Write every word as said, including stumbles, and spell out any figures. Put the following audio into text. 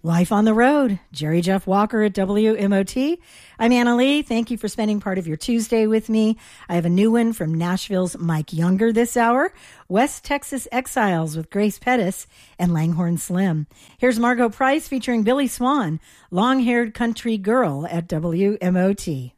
Life on the Road, Jerry Jeff Walker at W M O T. I'm Anna Lee. Thank you for spending part of your Tuesday with me. I have a new one from Nashville's Mike Younger this hour, West Texas Exiles with Grace Pettis and Langhorne Slim. Here's Margot Price featuring Billy Swan, Long-Haired Country Girl at W M O T.